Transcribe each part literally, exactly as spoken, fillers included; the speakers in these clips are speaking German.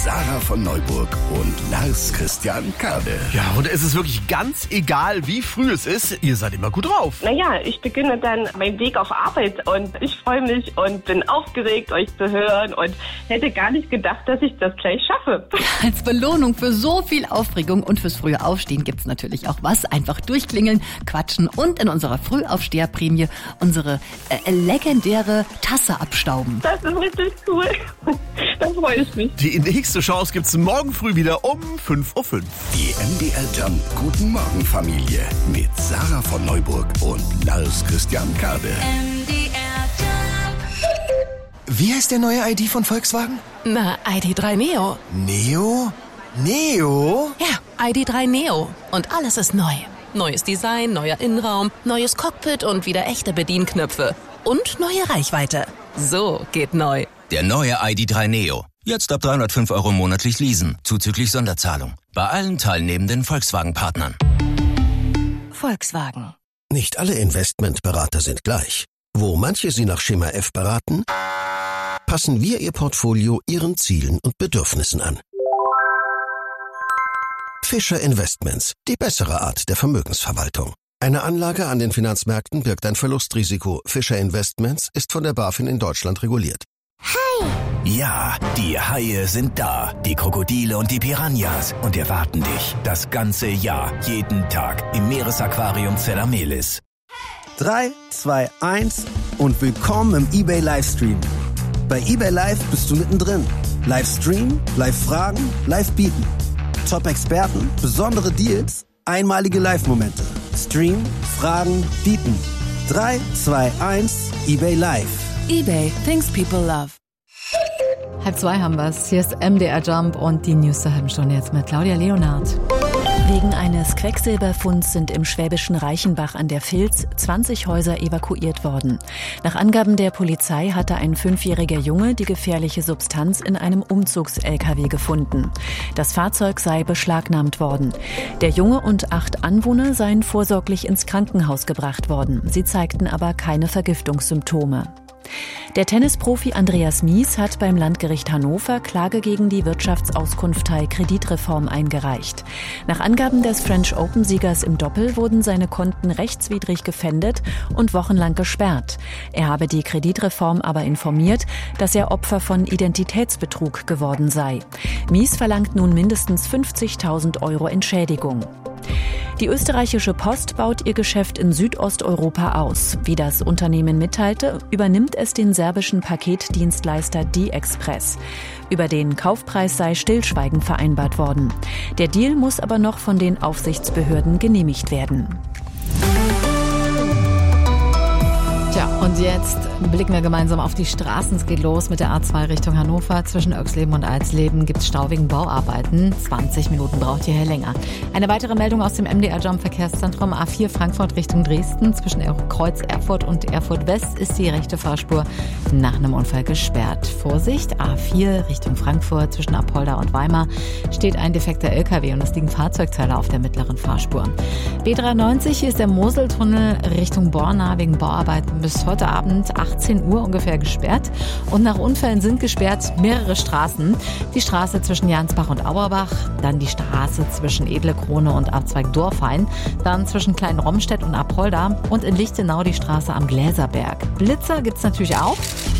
Sarah von Neuburg und Lars Christian Kade. Ja, und es ist wirklich ganz egal, wie früh es ist, ihr seid immer gut drauf. Naja, ich beginne dann meinen Weg auf Arbeit und ich freue mich und bin aufgeregt, euch zu hören und hätte gar nicht gedacht, dass ich das gleich schaffe. Als Belohnung für so viel Aufregung und fürs frühe Aufstehen gibt's natürlich auch was. Einfach durchklingeln, quatschen und in unserer Frühaufsteherprämie unsere äh, legendäre Tasse abstauben. Das ist richtig cool. Da freue ich mich. Die nächste Chance gibt's morgen früh wieder um fünf Uhr fünf. Die M D R Jump Guten Morgen Familie mit Sarah von Neuburg und Lars Christian Kade. M D R Jump. Wie heißt der neue I D von Volkswagen? Na, I D drei Neo. Neo? Neo? Ja, I D drei Neo. Und alles ist neu. Neues Design, neuer Innenraum, neues Cockpit und wieder echte Bedienknöpfe. Und neue Reichweite. So geht neu. Der neue I D drei Neo. Jetzt ab dreihundertfünf Euro monatlich leasen, zuzüglich Sonderzahlung. Bei allen teilnehmenden Volkswagen-Partnern. Volkswagen. Nicht alle Investmentberater sind gleich. Wo manche Sie nach Schema F beraten, passen wir Ihr Portfolio Ihren Zielen und Bedürfnissen an. Fischer Investments, die bessere Art der Vermögensverwaltung. Eine Anlage an den Finanzmärkten birgt ein Verlustrisiko. Fischer Investments ist von der BaFin in Deutschland reguliert. Hai! Ja, die Haie sind da. Die Krokodile und die Piranhas. Und erwarten dich das ganze Jahr, jeden Tag im Meeresaquarium Zellamelis. drei, zwei, eins und willkommen im eBay Livestream. Bei eBay Live bist du mittendrin. Livestream, Live-Fragen, Live-Bieten. Top-Experten, besondere Deals, einmalige Live-Momente. Stream, Fragen, Bieten. drei, zwei, eins, eBay Live. eBay, things people love. Halb zwei haben wir's. Hier ist M D R Jump und die News zur halben Stunde jetzt mit Claudia Leonard. Wegen eines Quecksilberfunds sind im schwäbischen Reichenbach an der Vilz zwanzig Häuser evakuiert worden. Nach Angaben der Polizei hatte ein fünfjähriger Junge die gefährliche Substanz in einem Umzugs-L K W gefunden. Das Fahrzeug sei beschlagnahmt worden. Der Junge und acht Anwohner seien vorsorglich ins Krankenhaus gebracht worden. Sie zeigten aber keine Vergiftungssymptome. Der Tennisprofi Andreas Mies hat beim Landgericht Hannover Klage gegen die Wirtschaftsauskunftei Kreditreform eingereicht. Nach Angaben des French Open-Siegers im Doppel wurden seine Konten rechtswidrig gefändet und wochenlang gesperrt. Er habe die Kreditreform aber informiert, dass er Opfer von Identitätsbetrug geworden sei. Mies verlangt nun mindestens fünfzigtausend Euro Entschädigung. Die österreichische Post baut ihr Geschäft in Südosteuropa aus. Wie das Unternehmen mitteilte, übernimmt es den serbischen Paketdienstleister D-Express. Über den Kaufpreis sei Stillschweigen vereinbart worden. Der Deal muss aber noch von den Aufsichtsbehörden genehmigt werden. Tja, und jetzt blicken wir gemeinsam auf die Straßen. Es geht los mit der A zwei Richtung Hannover. Zwischen Oechsleben und Alsleben gibt es Stau wegen Bauarbeiten. zwanzig Minuten braucht ihr hier länger. Eine weitere Meldung aus dem M D R Jump Verkehrszentrum. A vier Frankfurt Richtung Dresden. Zwischen Kreuz Erfurt und Erfurt West ist die rechte Fahrspur nach einem Unfall gesperrt. Vorsicht, A vier Richtung Frankfurt. Zwischen Apolda und Weimar steht ein defekter L K W und es liegen Fahrzeugteile auf der mittleren Fahrspur. B dreiundneunzig, hier ist der Moseltunnel Richtung Borna wegen Bauarbeiten bis heute Abend achtzehn Uhr ungefähr gesperrt. Und nach Unfällen sind gesperrt mehrere Straßen. Die Straße zwischen Jansbach und Auerbach, dann die Straße zwischen Edle Krone und Abzweig Dorfhain, dann zwischen Klein-Romstedt und Apolda und in Lichtenau die Straße am Gläserberg. Blitzer gibt's natürlich auch.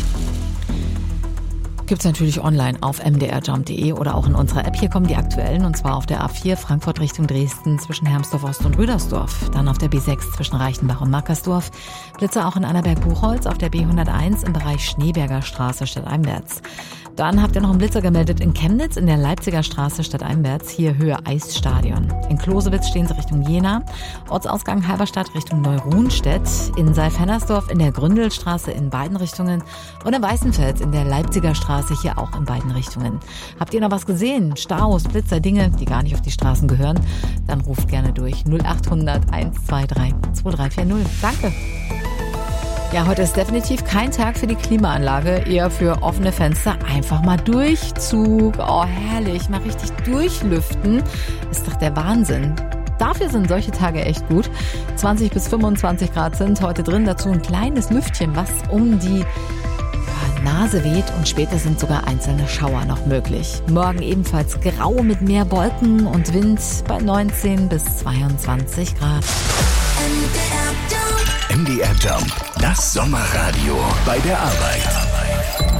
Gibt's natürlich online auf m d r jump punkt d e oder auch in unserer App. Hier kommen die aktuellen, und zwar auf der A vier Frankfurt Richtung Dresden zwischen Hermsdorf Ost und Rüdersdorf. Dann auf der B sechs zwischen Reichenbach und Mackersdorf. Blitzer auch in Annaberg-Buchholz auf der B hunderteins im Bereich Schneeberger Straße stadteinwärts. Dann habt ihr noch einen Blitzer gemeldet in Chemnitz in der Leipziger Straße stadteinwärts, hier Höhe Eisstadion. In Klosewitz stehen sie Richtung Jena, Ortsausgang Halberstadt Richtung Neuruhnstedt, in Seilfennersdorf in der Gründelstraße in beiden Richtungen und in Weißenfels in der Leipziger Straße hier auch in beiden Richtungen. Habt ihr noch was gesehen? Staus, Blitzer, Dinge, die gar nicht auf die Straßen gehören? Dann ruft gerne durch null acht hundert eins zwei drei zwei drei vier null. Danke! Ja, heute ist definitiv kein Tag für die Klimaanlage, eher für offene Fenster. Einfach mal Durchzug. Oh, herrlich, mal richtig durchlüften. Ist doch der Wahnsinn. Dafür sind solche Tage echt gut. zwanzig bis fünfundzwanzig Grad sind heute drin. Dazu ein kleines Lüftchen, was um die Nase weht und später sind sogar einzelne Schauer noch möglich. Morgen ebenfalls grau mit mehr Wolken und Wind bei neunzehn bis zweiundzwanzig Grad. M D R Jump, das Sommerradio bei der Arbeit.